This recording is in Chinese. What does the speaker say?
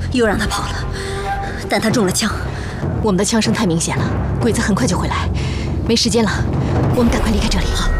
又让他跑了，但他中了枪。 我们的枪声太明显了，鬼子很快就会来，没时间了，我们赶快离开这里。好。